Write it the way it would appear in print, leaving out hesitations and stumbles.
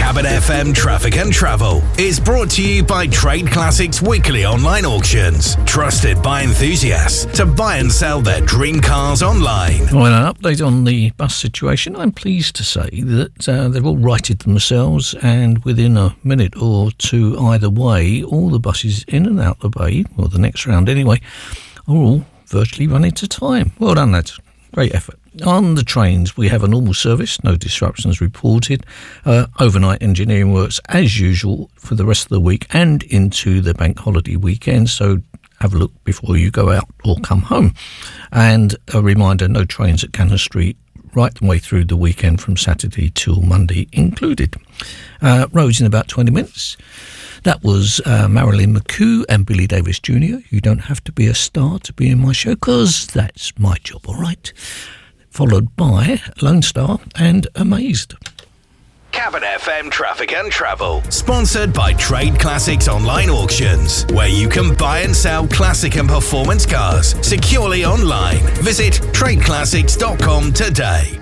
Cabin FM Traffic and Travel is brought to you by Trade Classics Weekly Online Auctions. Trusted by enthusiasts to buy and sell their dream cars online. Well, an update on the bus situation. I'm pleased to say that they've all righted themselves, and within a minute or two either way, all the buses in and out the bay, or the next round anyway, are all virtually running to time. Well done, lads. Great effort. On the trains, we have a normal service, no disruptions reported. Overnight engineering works as usual for the rest of the week and into the bank holiday weekend, so have a look before you go out or come home. And a reminder, no trains at Cannon Street right the way through the weekend from Saturday till Monday included. Roads in about 20 minutes. That was Marilyn McHugh and Billy Davis Jr. You don't have to be a star to be in my show, because that's my job, all right? Followed by Lone Star and Amazed. Cabin FM Traffic and Travel, sponsored by Trade Classics Online Auctions, where you can buy and sell classic and performance cars securely online. Visit tradeclassics.com today.